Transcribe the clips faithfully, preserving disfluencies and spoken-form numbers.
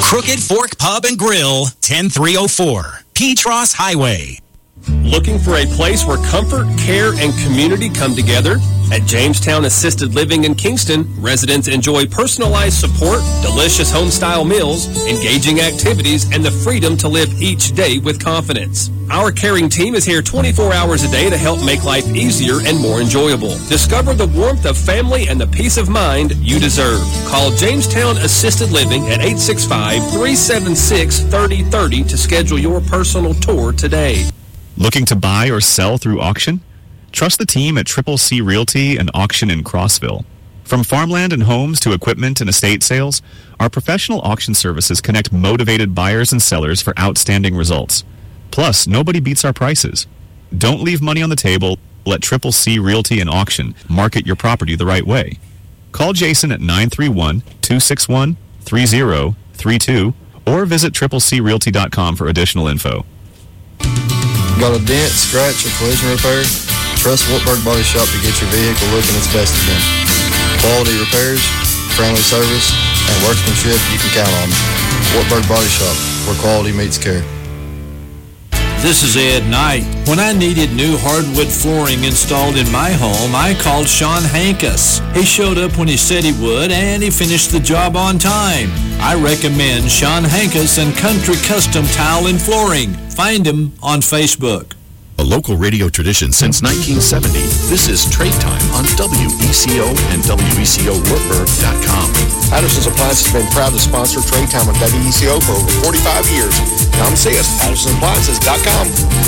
Crooked Fork Pub and Grill, ten three oh four, Petros Highway. Looking for a place where comfort, care, and community come together? At Jamestown Assisted Living in Kingston, residents enjoy personalized support, delicious home-style meals, engaging activities, and the freedom to live each day with confidence. Our caring team is here twenty-four hours a day to help make life easier and more enjoyable. Discover the warmth of family and the peace of mind you deserve. Call Jamestown Assisted Living at eight six five, three seven six, three oh three oh to schedule your personal tour today. Looking to buy or sell through auction? Trust the team at Triple C Realty and Auction in Crossville. From farmland and homes to equipment and estate sales, our professional auction services connect motivated buyers and sellers for outstanding results. Plus, nobody beats our prices. Don't leave money on the table. Let Triple C Realty and Auction market your property the right way. Call Jason at nine three one, two six one, three oh three two or visit triple c realty dot com for additional info. Got a dent, scratch, or collision repair? Trust Wartburg Body Shop to get your vehicle looking its best again. Quality repairs, friendly service, and workmanship you can count on. Wartburg Body Shop, where quality meets care. This is Ed Knight. When I needed new hardwood flooring installed in my home, I called Sean Hankus. He showed up when he said he would, and he finished the job on time. I recommend Sean Hankus and Country Custom Tile and Flooring. Find him on Facebook. A local radio tradition since nineteen seventy, this is Trade Time on W E C O and W E C O Wartburg dot com. Patterson's Appliances has been proud to sponsor Trade Time on W E C O for over forty-five years. Come see us, Patterson Appliances dot com.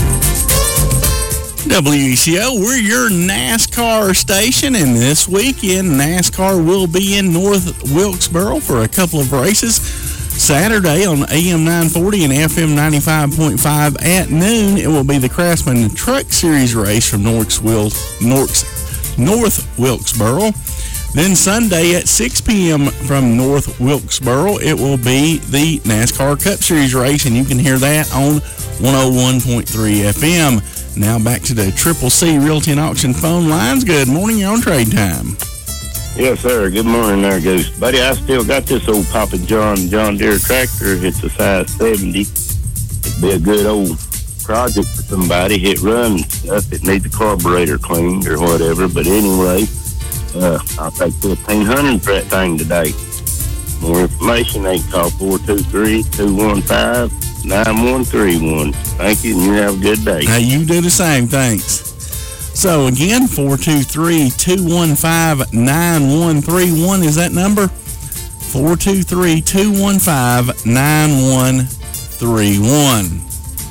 W E C O, we're your NASCAR station, and this weekend NASCAR will be in North Wilkesboro for a couple of races. Saturday on A M nine forty and F M ninety-five point five at noon, it will be the Craftsman Truck Series race from North, North Wilkesboro. Then Sunday at six p.m. from North Wilkesboro, it will be the NASCAR Cup Series race, and you can hear that on one oh one point three F M. Now back to the Triple C Realty and Auction phone lines. Good morning, you're on Trade Time. Yes, sir. Good morning there, Goose. Buddy, I still got this old Papa John John Deere tractor. It's a size seventy. It'd be a good old project for somebody. It runs stuff. It needs a carburetor cleaned or whatever. But anyway, uh, I'll take fifteen hundred dollars for that thing today. More information, they can call four two three, two one five, nine one three one. Thank you, and you have a good day. Now, you do the same. Thanks. So, again, four two three, two one five, nine one three one is that number. four two three, two one five, nine one three one.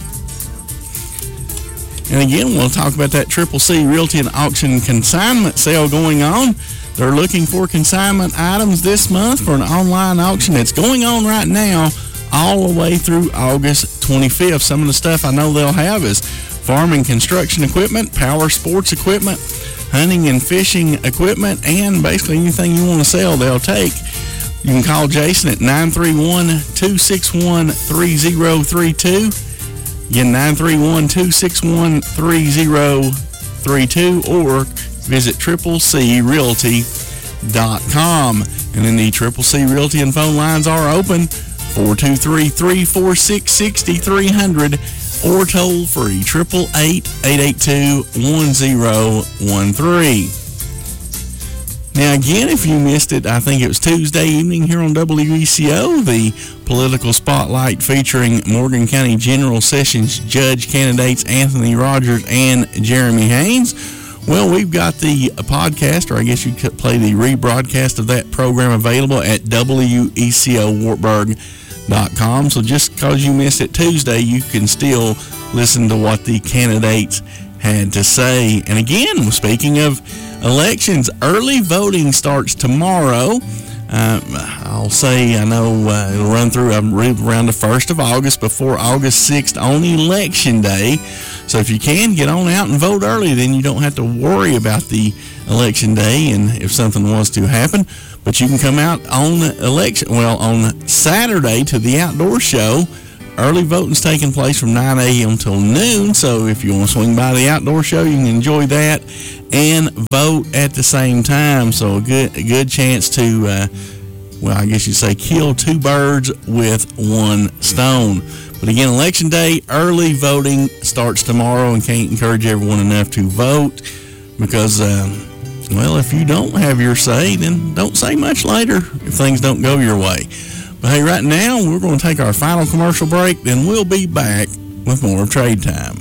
And again, we'll talk about that Triple C Realty and Auction consignment sale going on. They're looking for consignment items this month for an online auction that's going on right now all the way through August twenty-fifth. Some of the stuff I know they'll have is farm and construction equipment, power sports equipment, hunting and fishing equipment, and basically anything you want to sell, they'll take. You can call Jason at nine three one, two six one, three oh three two. Again, nine three one, two six one, three oh three two, or visit triple c realty dot com. And then the Triple C Realty and phone lines are open, four two three, three four six, six three hundred, or toll free, eight eight eight, eight eight two, one oh one three. Now, again, if you missed it, I think it was Tuesday evening here on W E C O, the political spotlight featuring Morgan County General Sessions Judge candidates Anthony Rogers and Jeremy Haynes. Well, we've got the podcast, or I guess you could play the rebroadcast of that program available at W E C O Wartburg dot com. So just because you missed it Tuesday, you can still listen to what the candidates had to say. And again, speaking of elections, early voting starts tomorrow. Uh, I'll say, I know uh, it'll run through around the first of August before August sixth on Election Day. So if you can, get on out and vote early, then you don't have to worry about the Election Day and if something was to happen. But you can come out on election, well, on Saturday to the outdoor show. Early voting's taking place from nine a.m. till noon, so if you want to swing by the outdoor show, you can enjoy that and vote at the same time. So a good a good chance to uh, well, I guess you'd say kill two birds with one stone. But again, Election Day, early voting starts tomorrow, and can't encourage everyone enough to vote because, um, well, if you don't have your say, then don't say much later if things don't go your way. But hey, right now, we're going to take our final commercial break, then we'll be back with more of Trade Time.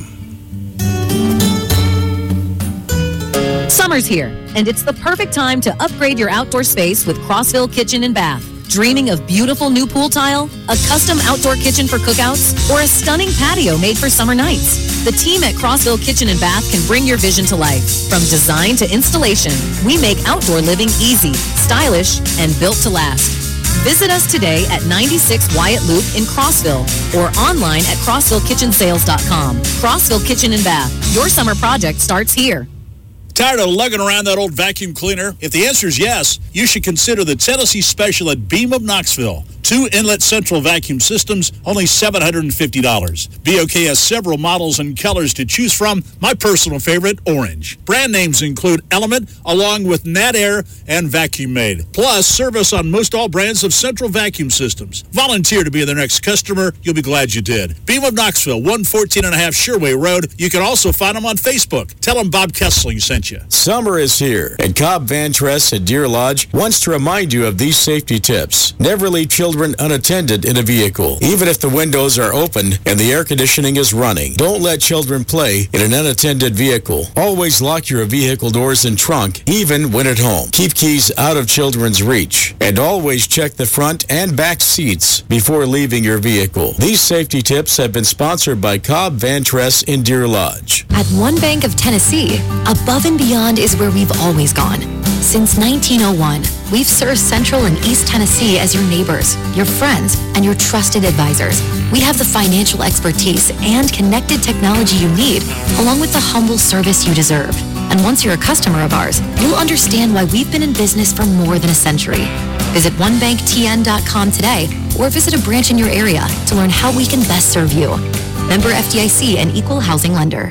Summer's here, and it's the perfect time to upgrade your outdoor space with Crossville Kitchen and Bath. Dreaming of beautiful new pool tile, a custom outdoor kitchen for cookouts, or a stunning patio made for summer nights? The team at Crossville Kitchen and Bath can bring your vision to life. From design to installation, we make outdoor living easy, stylish, and built to last. Visit us today at ninety-six Wyatt Loop in Crossville or online at crossville kitchen sales dot com. Crossville Kitchen and Bath, your summer project starts here. Tired of lugging around that old vacuum cleaner? If the answer is yes, you should consider the Tennessee special at Beam of Knoxville. Two inlet central vacuum systems, only seven hundred fifty dollars. B O K has several models and colors to choose from. My personal favorite, orange. Brand names include Element, along with Nat Air and Vacuum Made. Plus, service on most all brands of central vacuum systems. Volunteer to be their next customer. You'll be glad you did. Beam of Knoxville, one fourteen and a half Sherway Road. You can also find them on Facebook. Tell them Bob Kessling sent you. Summer is here, and Cobb Van Tress at Deer Lodge wants to remind you of these safety tips. Never leave children unattended in a vehicle, even if the windows are open and the air conditioning is running. Don't let children play in an unattended vehicle. Always lock your vehicle doors and trunk, even when at home. Keep keys out of children's reach. And always check the front and back seats before leaving your vehicle. These safety tips have been sponsored by Cobb Van Tress in Deer Lodge. At One Bank of Tennessee, above and beyond is where we've always gone. Since nineteen oh one, we've served Central and East Tennessee as your neighbors, your friends, and your trusted advisors. We have the financial expertise and connected technology you need, along with the humble service you deserve. And once you're a customer of ours, you'll understand why we've been in business for more than a century. Visit one bank t n dot com today or visit a branch in your area to learn how we can best serve you. Member F D I C and Equal Housing Lender.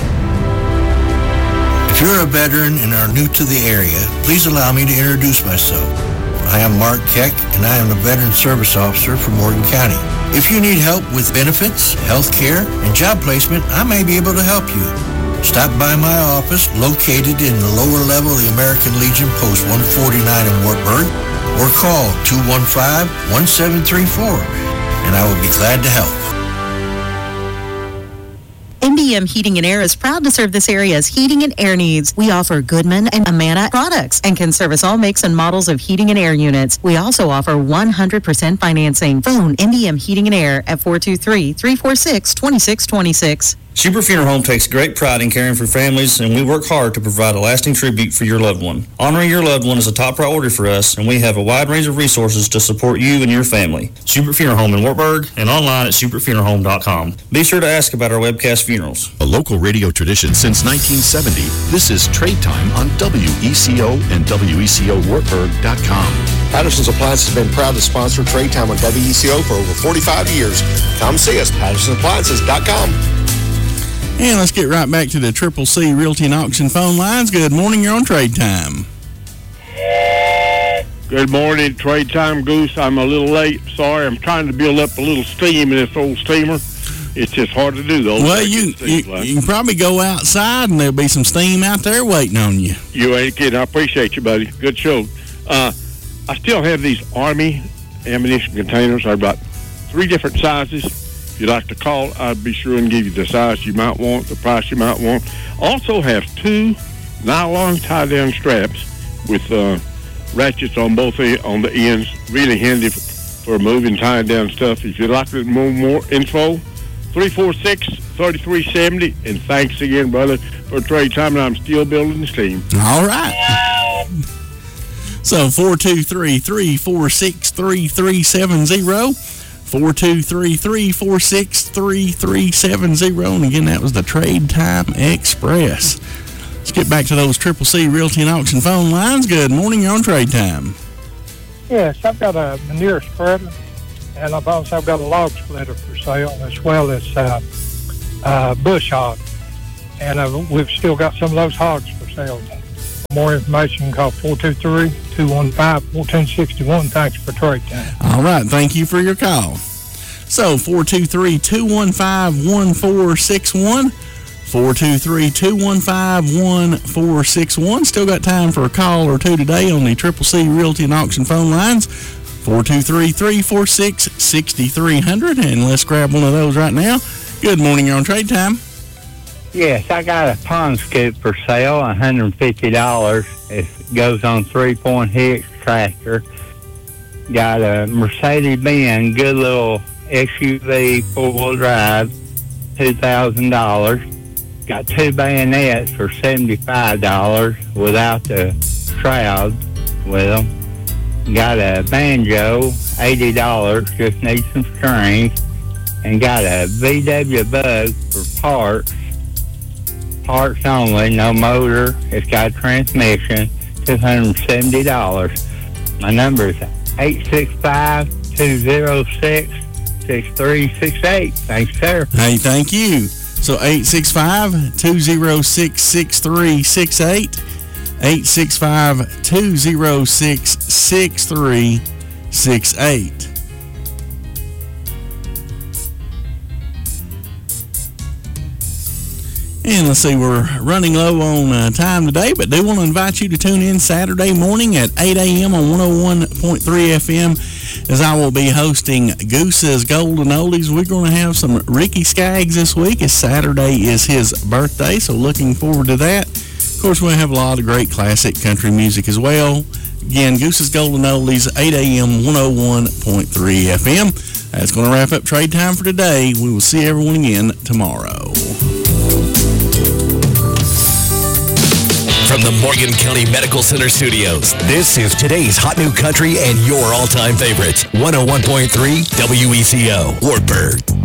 If you're a veteran and are new to the area, please allow me to introduce myself. I am Mark Keck, and I am the Veteran Service Officer for Morgan County. If you need help with benefits, health care, and job placement, I may be able to help you. Stop by my office, located in the lower level of the American Legion, Post one forty-nine in Wartburg, or call two one five, one seven three four, and I will be glad to help. M B M Heating and Air is proud to serve this area's heating and air needs. We offer Goodman and Amana products and can service all makes and models of heating and air units. We also offer one hundred percent financing. Phone M B M Heating and Air at four two three, three four six, two six two six. Schubert Funeral Home takes great pride in caring for families, and we work hard to provide a lasting tribute for your loved one. Honoring your loved one is a top priority for us, and we have a wide range of resources to support you and your family. Schubert Funeral Home in Wartburg and online at schubert funeral home dot com. Be sure to ask about our webcast funerals. A local radio tradition since nineteen seventy, this is Trade Time on W E C O and W E C O Wartburg dot com. Patterson's Appliances has been proud to sponsor Trade Time on W E C O for over forty-five years. Come see us, patterson appliances dot com. And let's get right back to the Triple C Realty and Auction phone lines. Good morning, you're on Trade Time. Good morning, Trade Time, Goose. I'm a little late. Sorry, I'm trying to build up a little steam in this old steamer. It's just hard to do, though. Well, you you, like. you can probably go outside, and there'll be some steam out there waiting on you. You ain't kidding. I appreciate you, buddy. Good show. Uh, I still have these Army ammunition containers. I've got three different sizes. If you'd like to call, I'd be sure and give you the size you might want, the price you might want. Also have two nylon tie-down straps with uh, ratchets on both the, on the ends. Really handy for, for moving, tying down stuff. If you'd like more, more info, three four six, three three seven zero. And thanks again, brother, for Trade Time. And I'm still building the steam. All right. So four two three, three four six, three three seven zero. four two three, three four six, three three seven zero. And again, that was the Trade Time Express. Let's get back to those Triple C Realty and Auction phone lines. Good morning, you're on Trade Time. Yes, I've got a manure spreader, and I've also got a log splitter for sale, as well as uh, uh, bush hog. And uh, we've still got some of those hogs for sale. more information, call four two three, two one five, one four six one. Thanks for Trade Time. All right. Thank you for your call. So, four two three, two one five, one four six one. four two three, two one five, one four six one. Still got time for a call or two today on the Triple C Realty and Auction phone lines. four two three, three four six, six three zero zero. And let's grab one of those right now. Good morning. You're on Trade Time. Yes, I got a pond scoop for sale, one hundred fifty dollars. It goes on three-point Hicks tractor. Got a Mercedes-Benz, good little S U V, four-wheel drive, two thousand dollars. Got two bayonets for seventy-five dollars without the shroud with them. Got a banjo, eighty dollars, just need some strings. And got a V W Bug for parts. Parts only, no motor. It's got transmission, two hundred seventy dollars. My number is eight six five, two zero six, six three six eight. Thanks, sir. Hey, thank you. So, eight six five, two zero six, six three six eight. eight six five, two zero six, six three six eight. And let's see, we're running low on uh, time today, but do want to invite you to tune in Saturday morning at eight a.m. on one oh one point three F M as I will be hosting Goose's Golden Oldies. We're going to have some Ricky Skaggs this week as Saturday is his birthday, so looking forward to that. Of course, we'll have a lot of great classic country music as well. Again, Goose's Golden Oldies, eight a.m., one oh one point three F M. That's going to wrap up Trade Time for today. We will see everyone again tomorrow. From the Morgan County Medical Center Studios, this is today's hot new country and your all-time favorites. one oh one point three W E C O, Wartburg.